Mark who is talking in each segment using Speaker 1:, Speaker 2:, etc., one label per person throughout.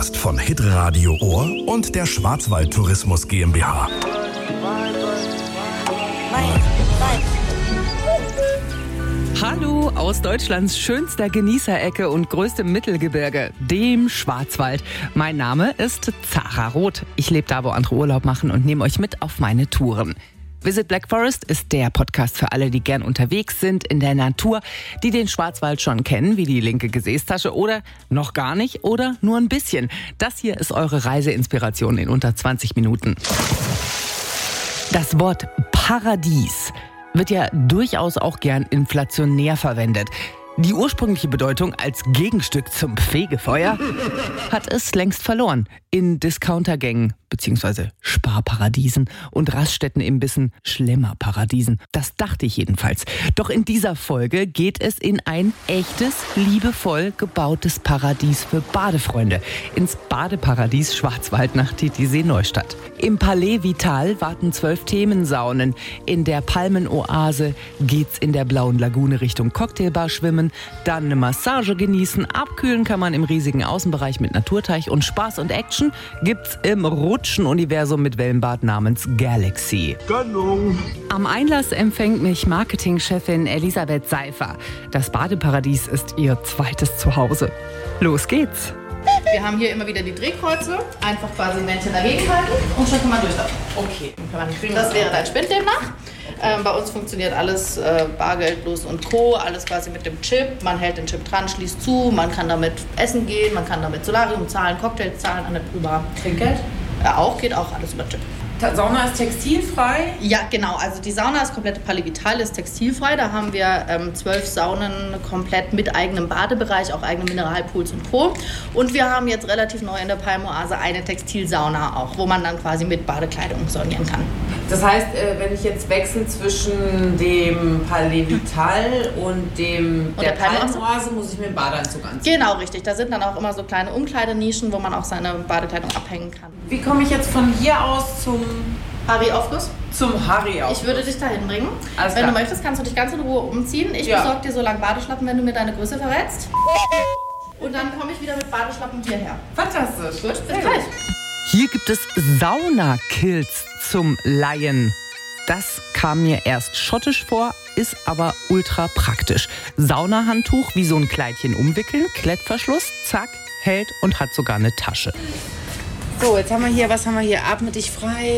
Speaker 1: Podcast von Hitradio Ohr und der Schwarzwald Tourismus GmbH.
Speaker 2: Hallo aus Deutschlands schönster Genießerecke und größtem Mittelgebirge, dem Schwarzwald. Mein Name ist Zara Roth. Ich lebe da, wo andere Urlaub machen und nehme euch mit auf meine Touren. Visit Black Forest ist der Podcast für alle, die gern unterwegs sind in der Natur, die den Schwarzwald schon kennen, wie die linke Gesäßtasche oder noch gar nicht oder nur ein bisschen. Das hier ist eure Reiseinspiration in unter 20 Minuten. Das Wort Paradies wird ja durchaus auch gern inflationär verwendet. Die ursprüngliche Bedeutung als Gegenstück zum Fegefeuer hat es längst verloren. In Discountergängen bzw. Sparparadiesen und Raststättenimbissen Schlemmerparadiesen. Das dachte ich jedenfalls. Doch in dieser Folge geht es in ein echtes, liebevoll gebautes Paradies für Badefreunde. Ins Badeparadies Schwarzwald nach Titisee-Neustadt. Im Palais Vital warten 12 Themensaunen. In der Palmenoase geht's in der blauen Lagune Richtung Cocktailbar schwimmen, dann eine Massage genießen, abkühlen kann man im riesigen Außenbereich mit Naturteich und Spaß und Action gibt's im Rutschen-Universum mit Wellenbad namens Galaxy.
Speaker 3: Gönnung.
Speaker 2: Am Einlass empfängt mich Marketingchefin Elisabeth Seifer. Das Badeparadies ist ihr zweites Zuhause. Los geht's!
Speaker 4: Wir haben hier immer wieder die Drehkreuze. Einfach quasi ein Männchen dagegen halten und schon kann man durchlaufen.
Speaker 2: Okay.
Speaker 4: Das wäre dein Spind demnach. Bei uns funktioniert alles bargeldlos und Co. Alles quasi mit dem Chip. Man hält den Chip dran, schließt zu. Man kann damit essen gehen, man kann damit Solarium zahlen, Cocktails zahlen, alles über
Speaker 5: Trinkgeld?
Speaker 4: geht auch alles über Chip.
Speaker 5: Sauna ist textilfrei?
Speaker 4: Ja, genau. Also die Sauna, das komplette Palais Vital ist textilfrei. Da haben wir 12 Saunen komplett mit eigenem Badebereich, auch eigene Mineralpools und Co. Und wir haben jetzt relativ neu in der Palmenoase eine Textilsauna auch, wo man dann quasi mit Badekleidung saunieren kann.
Speaker 5: Das heißt, wenn ich jetzt wechsle zwischen dem Palais Vital und der Palmenoase, muss ich mir einen Badeanzug anziehen?
Speaker 4: Genau, richtig. Da sind dann auch immer so kleine Umkleidenischen, wo man auch seine Badekleidung abhängen kann.
Speaker 5: Wie komme ich jetzt von hier aus zum
Speaker 4: Harry-Aufguss?
Speaker 5: Zum Harry-Aufguss.
Speaker 4: Ich würde dich dahin bringen.
Speaker 5: Alles
Speaker 4: wenn
Speaker 5: klar.
Speaker 4: du möchtest, kannst du dich ganz in Ruhe umziehen. Ich besorge dir so lange Badeschlappen, wenn du mir deine Größe verrätst. Und dann komme ich wieder mit Badeschlappen hierher.
Speaker 5: Fantastisch.
Speaker 4: Gut, bis gleich.
Speaker 2: Hier gibt es Saunakilts zum Leihen. Das kam mir erst schottisch vor, ist aber ultra praktisch. Saunahandtuch wie so ein Kleidchen umwickeln, Klettverschluss, zack, hält und hat sogar eine Tasche.
Speaker 5: So, jetzt haben wir hier, was haben wir hier? Atme dich frei,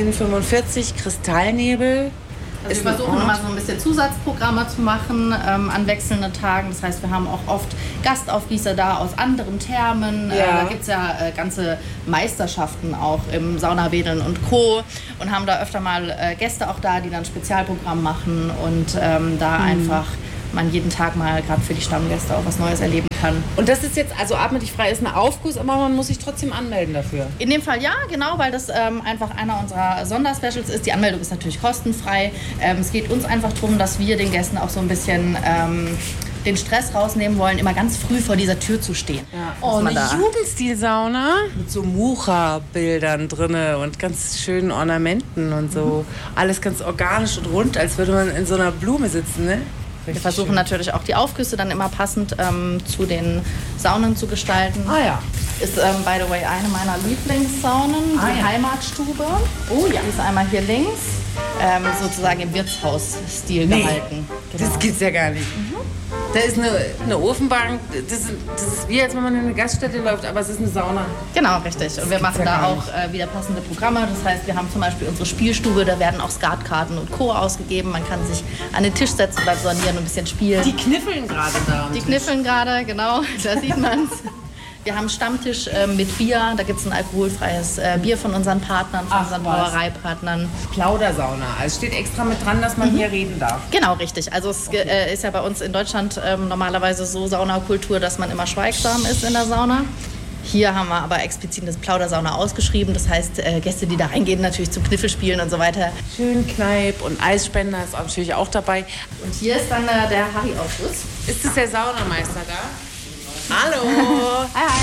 Speaker 5: 1745, Kristallnebel.
Speaker 4: Also wir versuchen immer so ein bisschen Zusatzprogramme zu machen an wechselnden Tagen. Das heißt, wir haben auch oft Gastaufgießer da aus anderen Thermen.
Speaker 5: Ja.
Speaker 4: Da gibt es ja ganze Meisterschaften auch im Saunawedeln und Co. Und haben da öfter mal Gäste auch da, die dann Spezialprogramm machen und da einfach man jeden Tag mal gerade für die Stammgäste auch was Neues erleben kann.
Speaker 5: Und das ist jetzt, also Atme dich frei ist ein Aufguss, aber man muss sich trotzdem anmelden dafür.
Speaker 4: In dem Fall ja, genau, weil das einfach einer unserer Sonderspecials ist. Die Anmeldung ist natürlich kostenfrei. Es geht uns einfach darum, dass wir den Gästen auch so ein bisschen den Stress rausnehmen wollen, immer ganz früh vor dieser Tür zu stehen.
Speaker 5: Ja. Oh, eine Jugendstil-Sauna mit so Mucha-Bildern drinne und ganz schönen Ornamenten und so. Alles ganz organisch und rund, als würde man in so einer Blume sitzen, ne?
Speaker 4: Wir versuchen natürlich auch die Aufgüsse dann immer passend zu den Saunen zu gestalten.
Speaker 5: Ah ja.
Speaker 4: Ist, by the way, eine meiner Lieblingssaunen, die Heimatstube. Oh ja. Die ist einmal hier links, sozusagen im Wirtshausstil gehalten. Genau.
Speaker 5: Das gibt's ja gar nicht. Da ist eine Ofenbank, das ist wie als wenn man in eine Gaststätte läuft, aber es ist eine Sauna.
Speaker 4: Genau, richtig. Und wir machen da auch wieder passende Programme. Das heißt, wir haben zum Beispiel unsere Spielstube, da werden auch Skatkarten und Co. ausgegeben. Man kann sich an den Tisch setzen, beim Saunieren und ein bisschen spielen.
Speaker 5: Die kniffeln gerade da.
Speaker 4: Die kniffeln gerade, genau, da sieht man's. Wir haben einen Stammtisch mit Bier, da gibt es ein alkoholfreies Bier von unseren Partnern, von unseren Brauereipartnern.
Speaker 5: Plaudersauna, also steht extra mit dran, dass man hier reden darf.
Speaker 4: Genau, richtig. Also es ist ja bei uns in Deutschland normalerweise so Saunakultur, dass man immer schweigsam ist in der Sauna. Hier haben wir aber explizit das Plaudersauna ausgeschrieben. Das heißt, Gäste, die da reingehen, natürlich zum Kniffelspielen und so weiter.
Speaker 5: Schön Kneipp und Eisspender ist natürlich auch dabei.
Speaker 4: Und hier ist dann der Harry-Aufguss.
Speaker 5: Ist das der Saunameister da? Hallo!
Speaker 4: Hi, hi!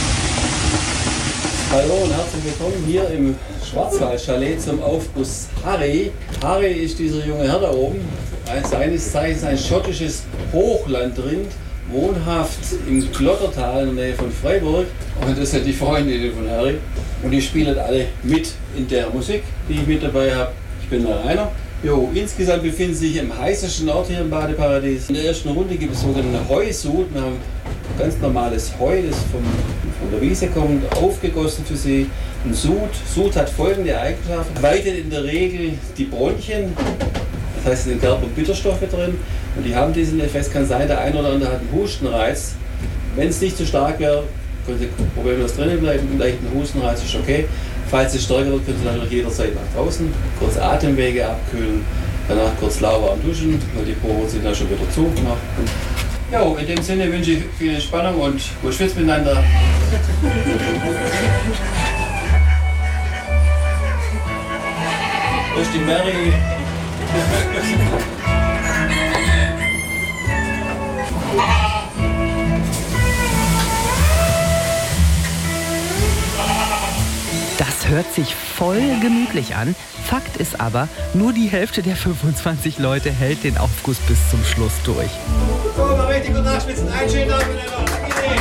Speaker 6: Hallo und herzlich willkommen hier im Schwarzwald-Chalet zum Aufguss Harry. Harry ist dieser junge Herr da oben, seines Zeichens ein schottisches Hochlandrind, wohnhaft im Klottertal in der Nähe von Freiburg. Und das sind die Freundinnen von Harry. Und die spielen alle mit in der Musik, die ich mit dabei habe. Ich bin der Rainer. Jo, insgesamt befinden Sie sich im heißesten Ort hier im Badeparadies. In der ersten Runde gibt es sogenannte Heusud. Wir haben ganz normales Heu, das von der Wiese kommt, aufgegossen für Sie. Ein Sud hat folgende Eigenschaften. Weitet in der Regel die Bronchien, das heißt, es sind Gerb- und Bitterstoffe drin. Und die haben diesen Effekt. Kann sein, der eine oder andere hat einen Hustenreiz. Wenn es nicht zu stark wäre, können Sie problemlos drinnen bleiben. Einen leichten Hustenreiz ist okay. Falls es stärker wird, können Sie natürlich jederzeit nach draußen. Kurz Atemwege abkühlen, danach kurz lauwarm duschen, weil die Poren sind ja schon wieder zugemacht. Ja, in dem Sinne wünsche ich viel Entspannung und gut Schwitz miteinander. Das ist die Mary.
Speaker 2: Das hört sich voll gemütlich an. Fakt ist aber, nur die Hälfte der 25 Leute hält den Aufguss bis zum Schluss durch.
Speaker 6: So, mal richtig gut nachschwitzen. Einen schönen Tag miteinander.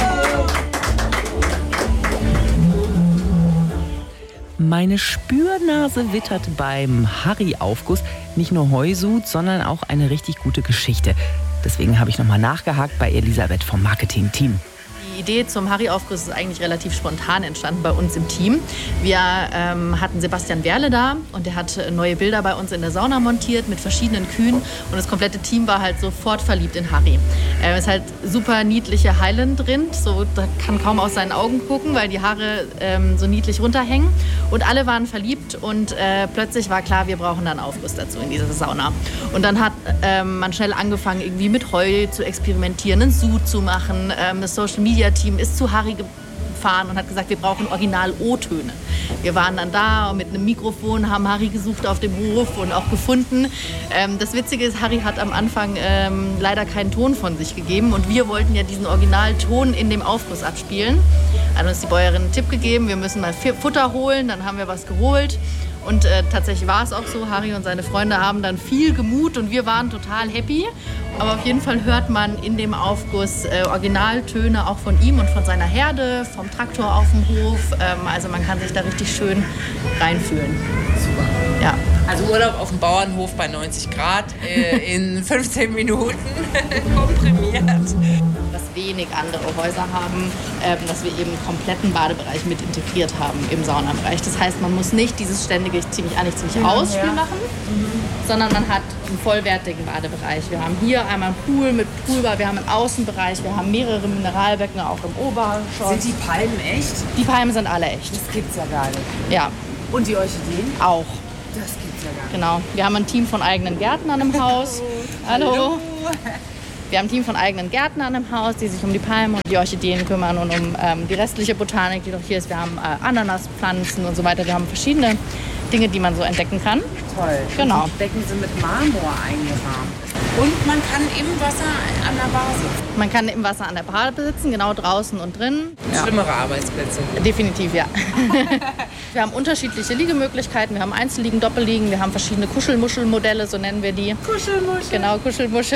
Speaker 2: Meine Spürnase wittert beim Harry-Aufguss nicht nur Heusud, sondern auch eine richtig gute Geschichte. Deswegen habe ich nochmal nachgehakt bei Elisabeth vom Marketing-Team.
Speaker 4: Die Idee zum Harry-Aufguss ist eigentlich relativ spontan entstanden bei uns im Team. Wir hatten Sebastian Werle da und der hat neue Bilder bei uns in der Sauna montiert mit verschiedenen Kühen und das komplette Team war halt sofort verliebt in Harry. Er ist halt super niedliche Highland-Rind, so, da kann kaum aus seinen Augen gucken, weil die Haare so niedlich runterhängen und alle waren verliebt und plötzlich war klar, wir brauchen da einen Aufguss dazu in dieser Sauna. Und dann hat man schnell angefangen, irgendwie mit Heu zu experimentieren, einen Sud zu machen, das Social-Media-Team ist zu Harry gefahren und hat gesagt, wir brauchen Original-O-Töne. Wir waren dann da mit einem Mikrofon, haben Harry gesucht auf dem Hof und auch gefunden. Das Witzige ist, Harry hat am Anfang leider keinen Ton von sich gegeben und wir wollten ja diesen Originalton in dem Aufguss abspielen. Hat uns die Bäuerin einen Tipp gegeben, wir müssen mal Futter holen, dann haben wir was geholt. Und tatsächlich war es auch so, Harry und seine Freunde haben dann viel gemut und wir waren total happy. Aber auf jeden Fall hört man in dem Aufguss Originaltöne auch von ihm und von seiner Herde, vom Traktor auf dem Hof. Also man kann sich da richtig schön reinfühlen.
Speaker 5: Super.
Speaker 4: Ja.
Speaker 5: Also Urlaub auf dem Bauernhof bei 90 Grad in 15 Minuten komprimiert.
Speaker 4: Was wenig andere Häuser haben, dass wir eben einen kompletten Badebereich mit integriert haben im Saunabereich. Das heißt, man muss nicht dieses ständige ziemlich Ausspiel machen, sondern man hat einen vollwertigen Badebereich. Wir haben hier einmal einen Pool mit Poolbar, wir haben einen Außenbereich, wir haben mehrere Mineralbecken auch im Obergeschoss.
Speaker 5: Sind die Palmen echt?
Speaker 4: Die Palmen sind alle echt.
Speaker 5: Das gibt's ja gar nicht.
Speaker 4: Ja.
Speaker 5: Und die Orchideen?
Speaker 4: Auch.
Speaker 5: Das gibt's ja gar nicht.
Speaker 4: Genau. Wir haben ein Team von eigenen Gärtnern im Haus. Hallo. Wir haben ein Team von eigenen Gärtnern im Haus, die sich um die Palmen und die Orchideen kümmern und um die restliche Botanik, die noch hier ist. Wir haben Ananaspflanzen und so weiter. Wir haben verschiedene Dinge, die man so entdecken kann.
Speaker 5: Toll.
Speaker 4: Genau.
Speaker 5: Und die Becken sind mit Marmor eingerahmt. Und man kann im Wasser an der Bar sitzen.
Speaker 4: Man kann im Wasser an der Bar sitzen, genau draußen und drin.
Speaker 5: Schlimmere Arbeitsplätze.
Speaker 4: Definitiv, ja. Wir haben unterschiedliche Liegemöglichkeiten. Wir haben Einzelliegen, Doppelliegen. Wir haben verschiedene Kuschelmuschelmodelle, so nennen wir die.
Speaker 5: Kuschelmuschel.
Speaker 4: Genau, Kuschelmuschel.